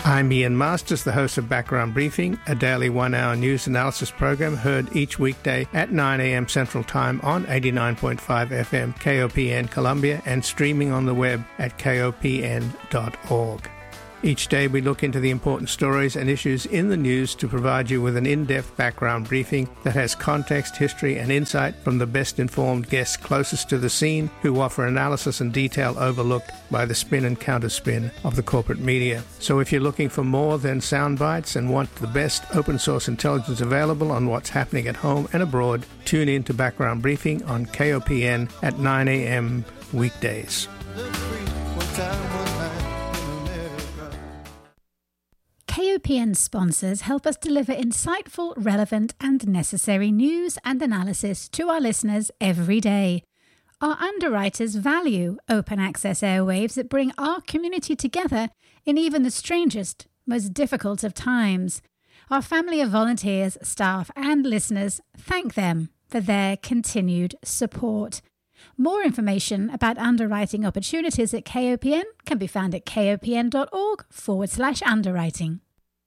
I'm Ian Masters, the host of Background Briefing, a daily one-hour news analysis program heard each weekday at 9 a.m. Central Time on 89.5 FM KOPN Columbia and streaming on the web at kopn.org. Each day we look into the important stories and issues in the news to provide you with an in-depth background briefing that has context, history and insight from the best-informed guests closest to the scene who offer analysis and detail overlooked by the spin and counterspin of the corporate media. So if you're looking for more than sound bites and want the best open-source intelligence available on what's happening at home and abroad, tune in to Background Briefing on KOPN at 9 a.m. weekdays. KOPN sponsors help us deliver insightful, relevant and necessary news and analysis to our listeners every day. Our underwriters value open access airwaves that bring our community together in even the strangest, most difficult of times. Our family of volunteers, staff and listeners thank them for their continued support. More information about underwriting opportunities at KOPN can be found at kopn.org/underwriting.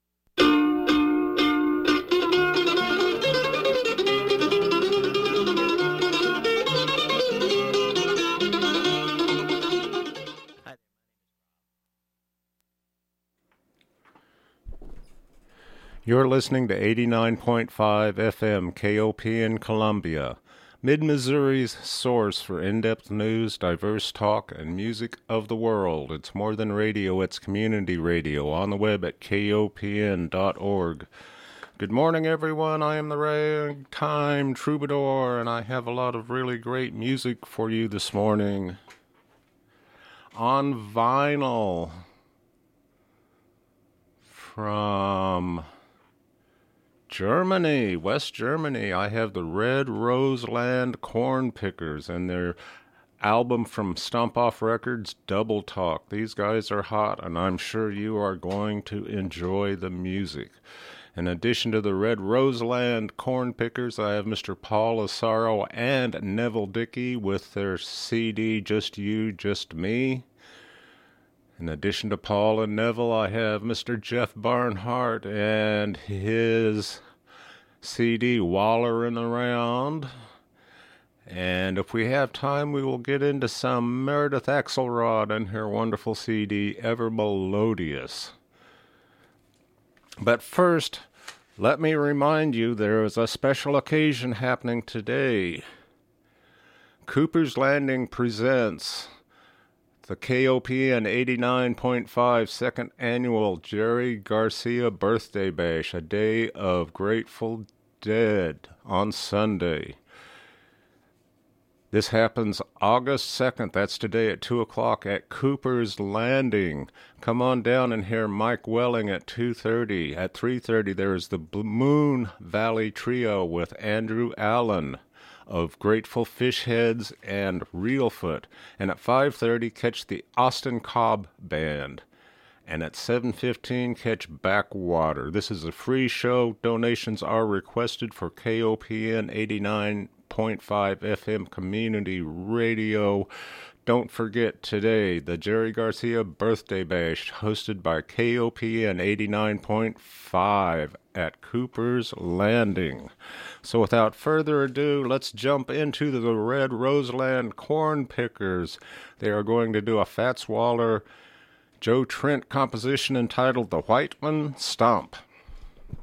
You're listening to 89.5 FM KOPN Columbia, Mid-Missouri's source for in-depth news, diverse talk, and music of the world. It's more than radio, it's community radio, on the web at kopn.org. Good morning, everyone. I am the Ragtime Troubadour, and I have a lot of really great music for you this morning. On vinyl from Germany, West Germany, I have the Red Roseland Corn Pickers and their album from Stomp Off Records, Double Talk. These guys are hot, and I'm sure you are going to enjoy the music. In addition to the Red Roseland Corn Pickers, I have Mr. Paul Asaro and Neville Dickey with their CD, Just You, Just Me. In addition to Paul and Neville, I have Mr. Jeff Barnhart and his CD, Wallerin' Around. And if we have time, we will get into some Meredith Axelrod and her wonderful CD, Ever Melodious. But first, let me remind you there is a special occasion happening today. Cooper's Landing presents the KOPN 89.5 second annual Jerry Garcia Birthday Bash, a day of Grateful Dead on Sunday. This happens August 2nd, that's today at 2 o'clock at Cooper's Landing. Come on down and hear Mike Welling at 2:30. At 3:30 there is the Moon Valley Trio with Andrew Allen of Grateful Fish Heads and Reelfoot. And at 5:30 catch the Austin Cobb Band. And at 7:15 catch Backwater. This is a free show. Donations are requested for KOPN 89.5 FM Community Radio. Don't forget today, the Jerry Garcia Birthday Bash, hosted by KOPN 89.5 at Cooper's Landing. So without further ado, let's jump into the Red Roseland Corn Pickers. They are going to do a Fats Waller, Joe Trent composition entitled The Whiteman Stomp.